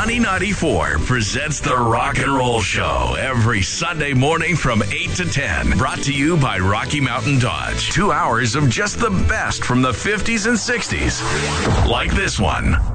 Money 94 presents the Rock and Roll Show every Sunday morning from 8 to 10. Brought to you by Rocky Mountain Dodge. 2 hours of just the best from the 50s and 60s. Like this one.